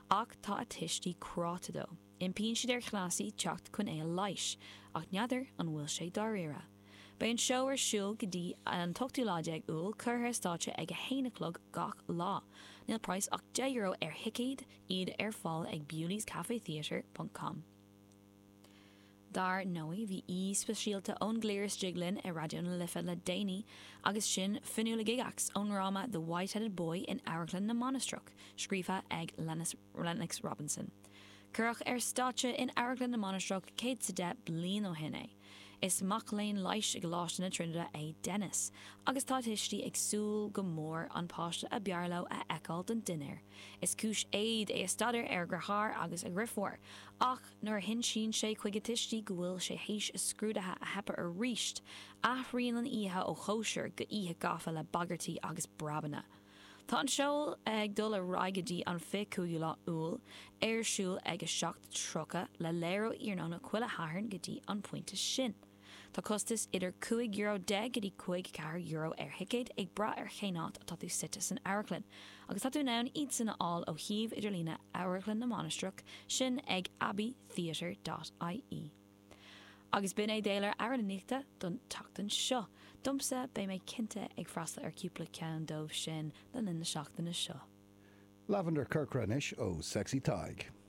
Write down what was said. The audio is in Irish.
ach tá a tistí cráta dó. Impíonn siad ar chlásaí teacht chun é a leish, ach neadidir an bhfuil sé dáréire. Ba an seo ar siúl go dtí an tochtú láide ag úl curtha státe ag a héanaclog gach lá. Níl price ach €10 ar hicéid iad ar fáil ag bewleyscafetheatre.com. Dar nóí bhí speisialta ón gléir stiglin ar radio na lifa le déine agus sin finúla gigax ón ráma The White-Headed Boy in Airglen na Monastruch, scrífa ag Lennox Robinson. Curach ar státe in Airglen na Monastruch céad sa de bliain ó hinné. Is mac léin leish ag láiste na Trinidad é Dennis, agus tá tistí ag súl go mór an páiste a bearló a eáil den dinner. Is cúis éiad é staidir ar grthár agus a grifhór, ach nuair hin sin sé chuige tistí go bhfuil sé héis is scrúdathe a hepa ar ríist, athríonn ihe ó chóisiir go ihe gafa le bagartí agus brabanna. Tá an seol ag dul a raigadí an fé cúla úl, airsúil ag a seacht trocha le léiró íarnána cuile hathairn go dtí an pointe sin. Tá costas idir €5 go dtí €5 ar hicéid ag bra ar chéanát atá tú site san Airglen, agus tá tú nán iad sanna áil ó híomh idirlína Airglen na Monastruch sin ag abbeytheatre.ie. Agus bin é déilear ar níachta don tachtan seo, dumsa bé mé cinnte ag freastal ar cúpla ceann dómh sin le linn na seachtainna seo. Lavender Kirkrenis ó Sexy Tig.